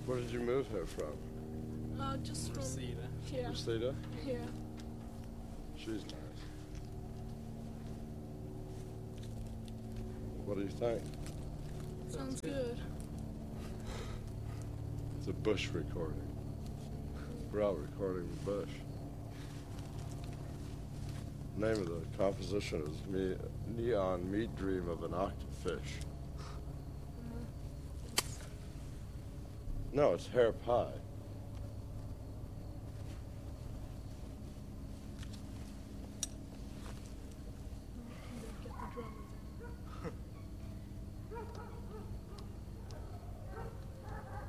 Where did you move here from? Just from Reseda. here. Reseda? Here. She's nice. What do you think? Sounds good. It's a Bush recording. We're out recording the Bush. The name of the composition is Neon Meat Dream of an Octofish. No, it's Hair Pie.